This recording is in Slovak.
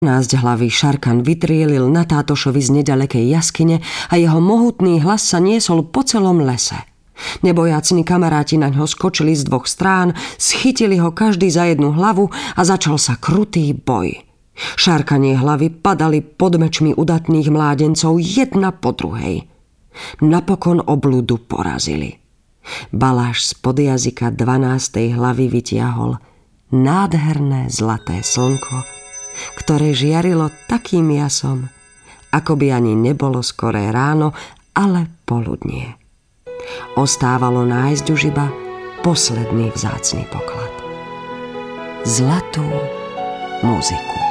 12-hlavý Šarkan vytrielil na Tátošovi z nedalekej jaskyne a jeho mohutný hlas sa niesol po celom lese. Nebojácni kamaráti na ňo skočili z 2 strán, schytili ho každý za jednu hlavu a začal sa krutý boj. Šarkanie hlavy padali pod mečmi udatných mládencov jedna po druhej. Napokon obludu porazili. Baláš spod jazyka 12. hlavy vytiahol nádherné zlaté slnko, ktoré žiarilo takým jasom, ako by ani nebolo skoré ráno, ale poludnie. Ostávalo nájsť už iba posledný vzácny poklad. Zlatú muziku.